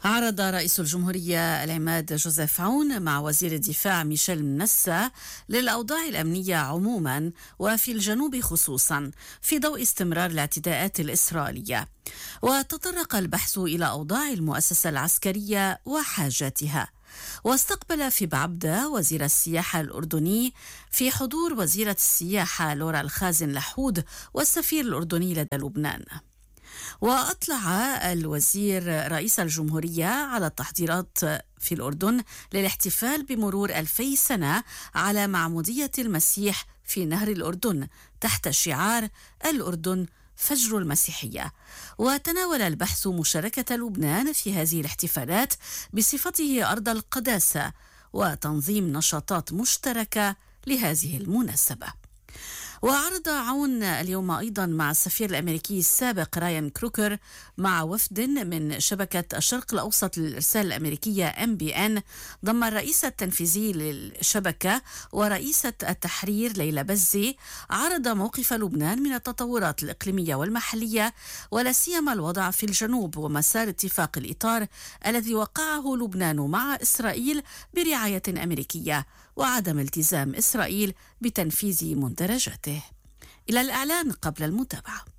عرض رئيس الجمهورية العماد جوزيف عون مع وزير الدفاع ميشيل منسا للأوضاع الأمنية عموما وفي الجنوب خصوصا في ضوء استمرار الاعتداءات الإسرائيلية. وتطرق البحث إلى أوضاع المؤسسة العسكرية وحاجاتها. واستقبل في بعبدة وزير السياحة الأردني في حضور وزيرة السياحة لورا الخازن لحود والسفير الأردني لدى لبنان. وأطلع الوزير رئيس الجمهورية على التحضيرات في الأردن للاحتفال بمرور 2000 سنة على معمودية المسيح في نهر الأردن تحت شعار الأردن فجر المسيحية. وتناول البحث مشاركة لبنان في هذه الاحتفالات بصفته أرض القداسة وتنظيم نشاطات مشتركة لهذه المناسبة. وعرض عون اليوم أيضا مع السفير الأمريكي السابق رايان كروكر مع وفد من شبكة الشرق الأوسط للإرسال الأمريكية MBN ضم الرئيس التنفيذي للشبكة ورئيسة التحرير ليلى بزي، عرض موقف لبنان من التطورات الإقليمية والمحلية ولا سيما الوضع في الجنوب ومسار اتفاق الإطار الذي وقعه لبنان مع إسرائيل برعاية أمريكية وعدم التزام إسرائيل بتنفيذ مندرجاته. إلى الإعلان قبل المتابعة.